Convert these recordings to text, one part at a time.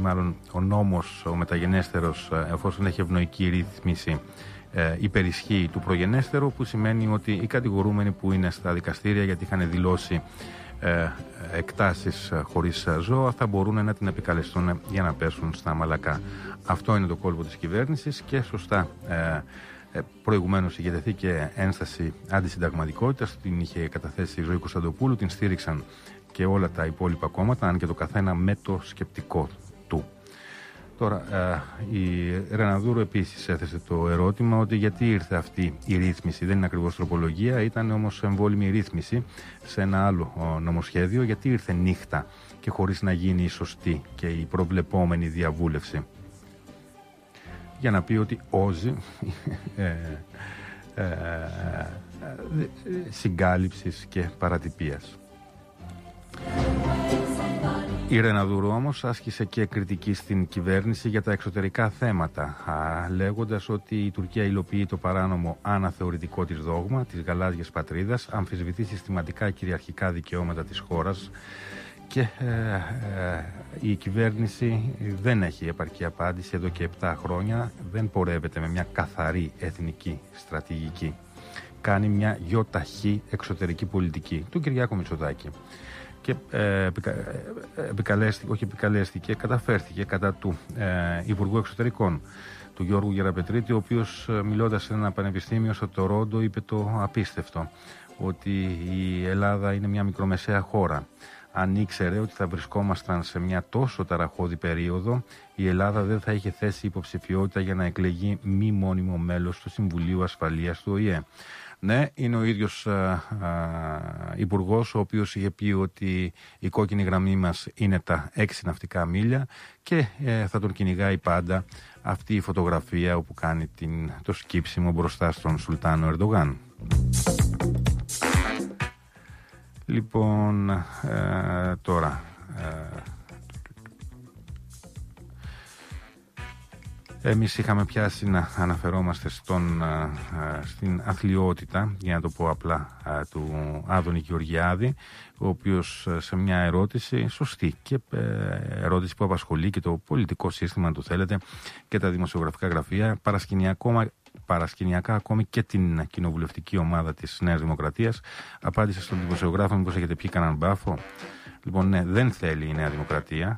μάλλον ο νόμος, ο μεταγενέστερος, εφόσον έχει ευνοϊκή ρύθμιση, υπερισχύει του προγενέστερου, που σημαίνει ότι οι κατηγορούμενοι που είναι στα δικαστήρια γιατί είχαν δηλώσει εκτάσεις χωρίς ζώα θα μπορούν να την επικαλεστούν για να πέσουν στα μαλακά. Αυτό είναι το κόλπο της κυβέρνησης και σωστά προηγουμένως είχε τεθεί και ένσταση αντισυνταγματικότητας, την είχε καταθέσει η Ζωή Κωνσταντοπούλου, την στήριξαν και όλα τα υπόλοιπα κόμματα, αν και το καθένα με το σκεπτικό του. Τώρα, η Ρεναδούρου επίσης έθεσε το ερώτημα ότι γιατί ήρθε αυτή η ρύθμιση. Δεν είναι ακριβώς τροπολογία, ήταν όμως εμβόλυμη ρύθμιση σε ένα άλλο νομοσχέδιο. Γιατί ήρθε νύχτα και χωρίς να γίνει η σωστή και η προβλεπόμενη διαβούλευση. Για να πει ότι όζει συγκάλυψης και παρατυπίας. Η Ρεναδούρου όμως άσκησε και κριτική στην κυβέρνηση για τα εξωτερικά θέματα, λέγοντας ότι η Τουρκία υλοποιεί το παράνομο αναθεωρητικό της δόγμα της γαλάζιας πατρίδας, αμφισβητεί συστηματικά κυριαρχικά δικαιώματα της χώρας και η κυβέρνηση δεν έχει επαρκή απάντηση εδώ και 7 χρόνια, δεν πορεύεται με μια καθαρή εθνική στρατηγική. Κάνει μια γιοταχή εξωτερική πολιτική του Κυριάκου Μητσοτάκη. Και επικαλέστηκε, καταφέρθηκε κατά του Υπουργού Εξωτερικών, του Γιώργου Γεραπετρίτη, ο οποίος μιλώντας σε ένα πανεπιστήμιο στο Τορόντο είπε το απίστευτο, ότι η Ελλάδα είναι μια μικρομεσαία χώρα. Αν ήξερε ότι θα βρισκόμασταν σε μια τόσο ταραχώδη περίοδο, η Ελλάδα δεν θα είχε θέσει υποψηφιότητα για να εκλεγεί μη μόνιμο μέλος του Συμβουλίου Ασφαλείας του ΟΗΕ. Ναι, είναι ο ίδιος υπουργός ο οποίος είχε πει ότι η κόκκινη γραμμή μας είναι τα 6 ναυτικά μίλια και θα τον κυνηγάει πάντα αυτή η φωτογραφία όπου κάνει το σκύψιμο μπροστά στον Σουλτάνο Ερντογάν. Λοιπόν, τώρα... Εμείς είχαμε πιάσει να αναφερόμαστε στην αθλιότητα, για να το πω απλά, του Άδωνη Γεωργιάδη, ο οποίος σε μια ερώτηση, σωστή και ερώτηση που απασχολεί και το πολιτικό σύστημα, αν το θέλετε, και τα δημοσιογραφικά γραφεία, παρασκηνιακά ακόμη και την κοινοβουλευτική ομάδα της Νέας Δημοκρατίας, απάντησε στον δημοσιογράφο: μήπως έχετε πιει κανέναν μπάφο? Λοιπόν, ναι, δεν θέλει η Νέα Δημοκρατία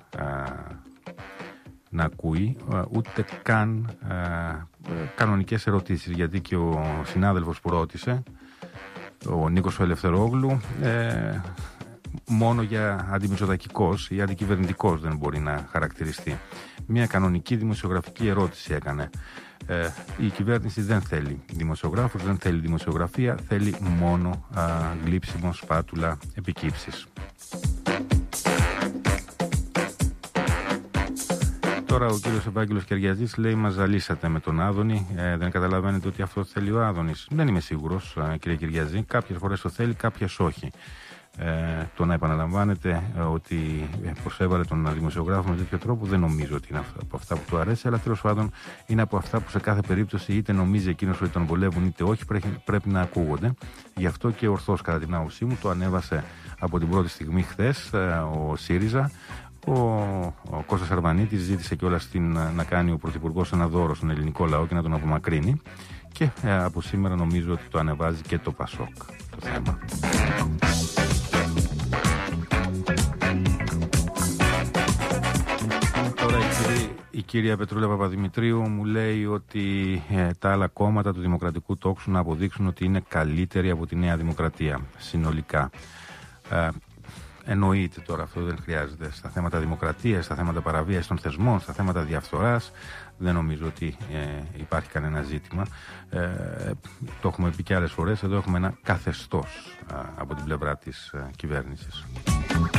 να ακούει ούτε καν κανονικές ερωτήσεις, γιατί και ο συνάδελφος που ρώτησε, ο Νίκος Ελευθερόγλου, μόνο για αντιμητσοτακικός ή αντικυβερνητικός δεν μπορεί να χαρακτηριστεί. Μια κανονική δημοσιογραφική ερώτηση έκανε. Η κυβέρνηση δεν θέλει δημοσιογράφους, δεν θέλει δημοσιογραφία, θέλει μόνο γλύψιμο, σπάτουλα, επικύψεις. Τώρα ο κύριος Ευάγγελος Κεριαζής λέει: μας ζαλίσατε με τον Άδωνη, δεν καταλαβαίνετε ότι αυτό θέλει ο Άδωνης? Δεν είμαι σίγουρος, κύριε Κεριαζή, κάποιες φορές το θέλει, κάποιες όχι. Το να επαναλαμβάνετε ότι προσέβαλε τον δημοσιογράφο με τέτοιο τρόπο δεν νομίζω ότι είναι από αυτά που του αρέσει, αλλά τέλος πάντων είναι από αυτά που σε κάθε περίπτωση είτε νομίζει εκείνος ότι τον βολεύουν είτε όχι, πρέπει να ακούγονται. Γι' αυτό και ορθώς, κατά την άποψή μου, το ανέβασε από την πρώτη στιγμή χθες ο ΣΥΡΙΖΑ. Ο Κώστας Αρβανίτης ζήτησε κιόλας να κάνει ο Πρωθυπουργός ένα δώρο στον ελληνικό λαό και να τον απομακρύνει, και από σήμερα νομίζω ότι το ανεβάζει και το ΠΑΣΟΚ το θέμα. Τώρα η κυρία Πετρούλα Παπαδημητρίου μου λέει ότι τα άλλα κόμματα του Δημοκρατικού Τόξου να αποδείξουν ότι είναι καλύτεροι από τη Νέα Δημοκρατία συνολικά. Εννοείται τώρα, αυτό δεν χρειάζεται. Στα θέματα δημοκρατίας, στα θέματα παραβίασης των θεσμών, στα θέματα διαφθοράς, δεν νομίζω ότι υπάρχει κανένα ζήτημα. Το έχουμε πει και άλλες φορές. Εδώ έχουμε ένα καθεστώς από την πλευρά της κυβέρνησης.